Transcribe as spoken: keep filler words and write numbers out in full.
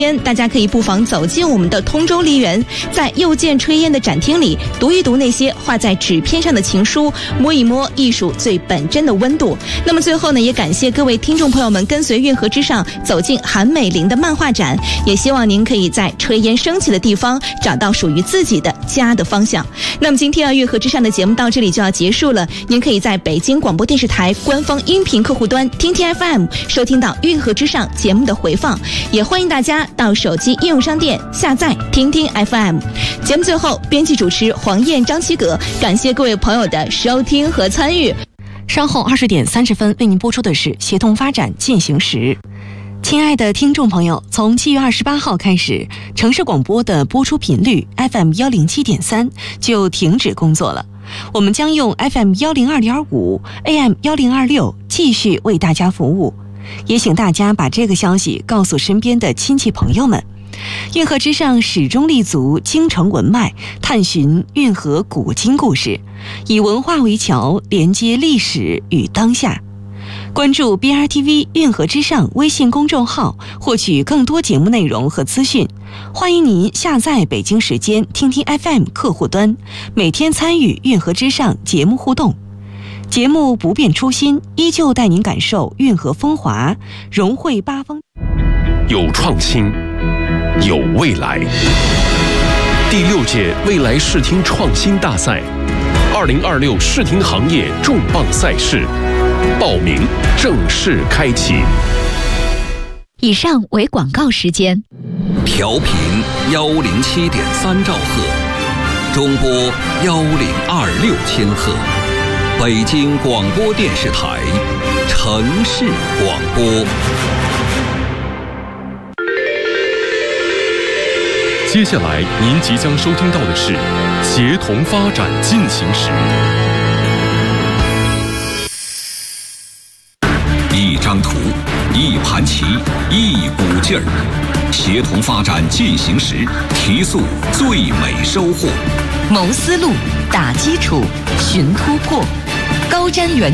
大家可以不妨走进我们的通州梨园，在又见炊烟的展厅里读一读那些画在纸片上的情书，摸一摸艺术最本真的温度。那么最后呢，也感谢各位听众朋友们跟随运河之上走进韩美林的漫画展，也希望您可以在炊烟升起的地方找到属于自己的家的方向。那么今天啊，运河之上的节目到这里就要结束了，您可以在北京广播电视台官方音频客户端听听 F M 收听到运河之上节目的回放，也欢迎大家到手机应用商店下载听听 F M。 节目最后，编辑主持黄燕、张七格，感谢各位朋友的收听和参与。 稍后二十点三十分为您播出的是协同发展进行时。亲爱的听众朋友，从七月二十八号开始，城市广播的播出频率 F M 一零七点三就停止工作了，我们将用 F M 一零二点五 A M 一零二六继续为大家服务。也请大家把这个消息告诉身边的亲戚朋友们。运河之上始终立足京城文脉，探寻运河古今故事，以文化为桥，连接历史与当下。关注 B R T V 运河之上微信公众号，获取更多节目内容和资讯。欢迎您下载北京时间听听 F M 客户端，每天参与运河之上节目互动。节目不变初心，依旧带您感受运河风华，融汇八方。 有创新，有未来。第六届未来视听创新大赛，二零二六视听行业重磅赛事，报名正式开启。 以上为广告时间。 调频幺零七点三兆赫，中波幺零二六千赫。北京广播电视台城市广播。 接下来您即将收听到的是协同发展进行时。 一张图，一盘棋，一股劲儿，协同发展进行时，提速最美收获。 谋思路，打基础，寻突破，高瞻远